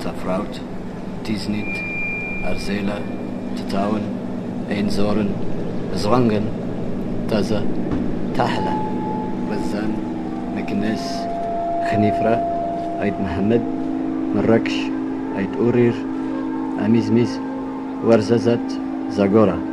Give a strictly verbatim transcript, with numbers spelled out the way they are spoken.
سافراوت تيزنيت أرزيلا تتاون أينزورن زغنغن تازا تحلى وزان مكنس خنيفرة عيد محمد مركش عيد أورير أميزميز ورزازات زاغورا